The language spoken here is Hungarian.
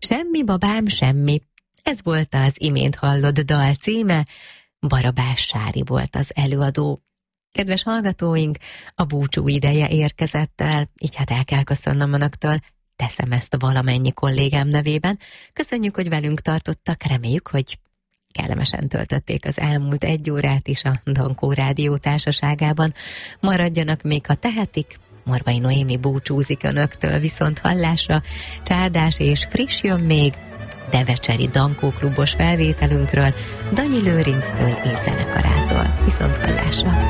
Semmi babám, semmi. Ez volt az imént hallott dal címe, Barabás Sári volt az előadó. Kedves hallgatóink, a búcsú ideje érkezett el, így hát el kell köszönnöm önöktől, teszem ezt valamennyi kollégám nevében. Köszönjük, hogy velünk tartottak, reméljük, hogy kellemesen töltötték az elmúlt 1 órát is a Dankó Rádió társaságában. Maradjanak még, ha tehetik. Morvai Noémi búcsúzik önöktől, viszont hallásra csárdás és friss jön még devecseri Dankó klubos felvételünkről, Danyi Lőrinctől és zenekarától. Viszont hallásra!